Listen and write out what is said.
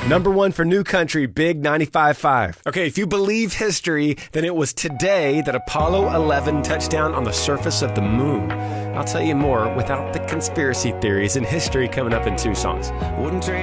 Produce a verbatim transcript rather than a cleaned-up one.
Number one for New Country, Big ninety-five point five. Okay, if you believe history, then it was today that Apollo eleven touched down on the surface of the moon. I'll tell you more without the conspiracy theories and history coming up in two songs. Wouldn't trade